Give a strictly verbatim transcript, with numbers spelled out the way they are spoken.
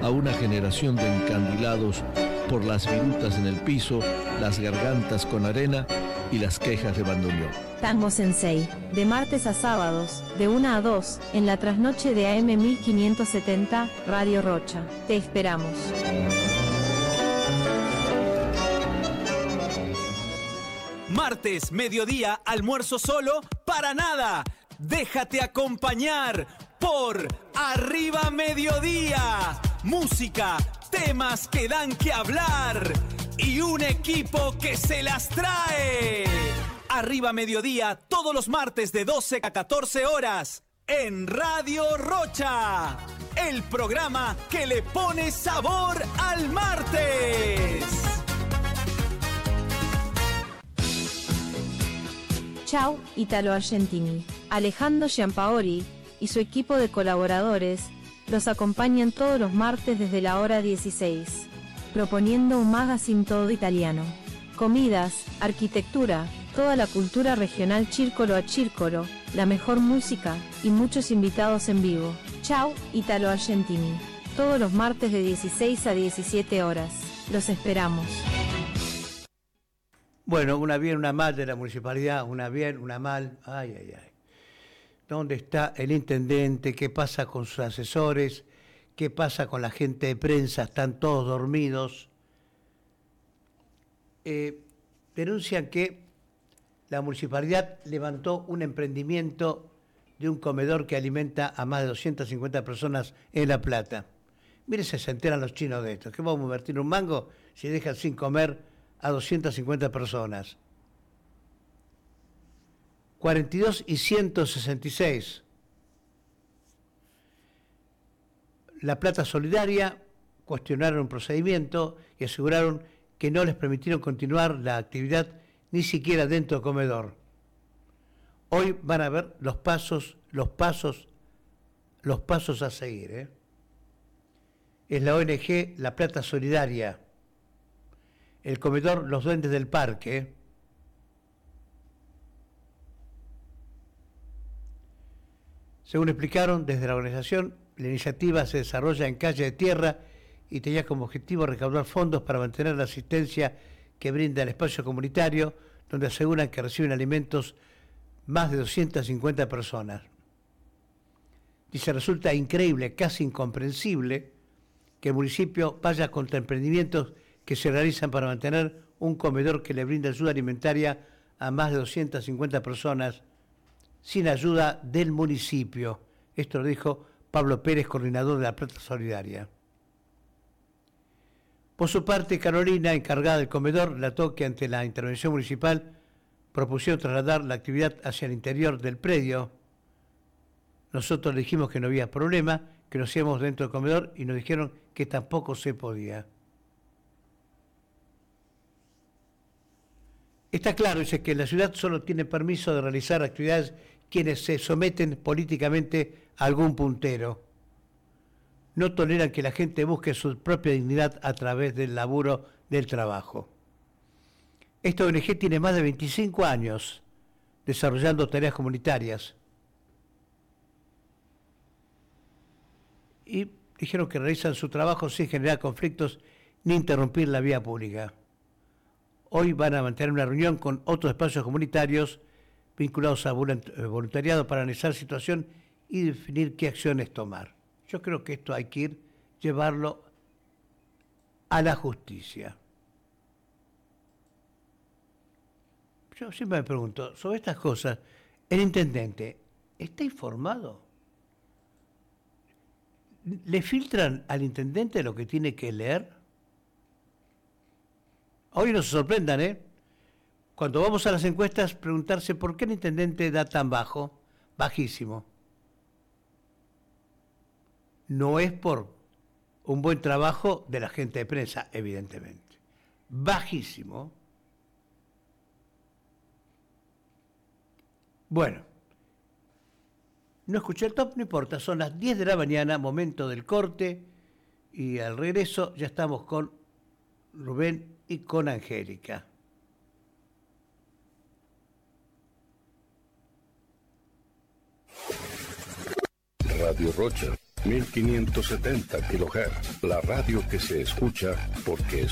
a una generación de encandilados por las virutas en el piso, las gargantas con arena y las quejas de bandoneón. Tango Sensei, de martes a sábados, de una a dos, en la trasnoche de A M mil quinientos setenta, Radio Rocha. Te esperamos. Martes, mediodía, almuerzo solo, para nada. Déjate acompañar por Arriba Mediodía. Música, temas que dan que hablar y un equipo que se las trae. Arriba Mediodía, todos los martes de doce a catorce horas, en Radio Rocha. El programa que le pone sabor al martes. Ciao, Italo Argentini. Alejandro Giampaoli y su equipo de colaboradores los acompañan todos los martes desde la hora dieciséis, proponiendo un magazine todo italiano. Comidas, arquitectura, toda la cultura regional círcolo a círcolo, la mejor música y muchos invitados en vivo. Ciao, Italo Argentini. Todos los martes de dieciséis a diecisiete horas. Los esperamos. Bueno, una bien, una mal de la municipalidad, una bien, una mal. Ay, ay, ay. ¿Dónde está el intendente? ¿Qué pasa con sus asesores? ¿Qué pasa con la gente de prensa? Están todos dormidos. Eh, denuncian que la municipalidad levantó un emprendimiento de un comedor que alimenta a más de doscientas cincuenta personas en La Plata. Mire, se enteran los chinos de esto. ¿Qué vamos a invertir un mango si dejan sin comer a doscientas cincuenta personas? cuarenta y dos y ciento sesenta y seis. La Plata Solidaria cuestionaron un procedimiento y aseguraron que no les permitieron continuar la actividad ni siquiera dentro del comedor. Hoy van a ver los pasos, los pasos, los pasos a seguir, ¿eh? Es la O N G La Plata Solidaria. El comedor Los Duendes del Parque, ¿eh? Según explicaron desde la organización, la iniciativa se desarrolla en calle de tierra y tenía como objetivo recaudar fondos para mantener la asistencia que brinda el espacio comunitario, donde aseguran que reciben alimentos más de doscientas cincuenta personas. Dice, resulta increíble, casi incomprensible, que el municipio vaya contra emprendimientos que se realizan para mantener un comedor que le brinda ayuda alimentaria a más de doscientas cincuenta personas sin ayuda del municipio. Esto lo dijo Pablo Pérez, coordinador de La Plata Solidaria. Por su parte, Carolina, encargada del comedor, relató que ante la intervención municipal propusieron trasladar la actividad hacia el interior del predio. Nosotros le dijimos que no había problema, que lo hacíamos dentro del comedor y nos dijeron que tampoco se podía. Está claro, dice, que la ciudad solo tiene permiso de realizar actividades quienes se someten políticamente a algún puntero. No toleran que la gente busque su propia dignidad a través del laburo del trabajo. Esta O N G tiene más de veinticinco años desarrollando tareas comunitarias. Y dijeron que realizan su trabajo sin generar conflictos ni interrumpir la vía pública. Hoy van a mantener una reunión con otros espacios comunitarios vinculados a voluntariado para analizar la situación y definir qué acciones tomar. Yo creo que esto hay que ir, llevarlo a la justicia. Yo siempre me pregunto, sobre estas cosas, ¿el intendente está informado? ¿Le filtran al intendente lo que tiene que leer? Hoy no se sorprendan, ¿eh? Cuando vamos a las encuestas, preguntarse por qué el intendente da tan bajo, bajísimo. No es por un buen trabajo de la gente de prensa, evidentemente. Bajísimo. Bueno, no escuché el top, no importa, son las diez de la mañana, momento del corte, y al regreso ya estamos con Rubén y con Angélica. Radio Rocha, mil quinientos setenta kilohertz, la radio que se escucha porque es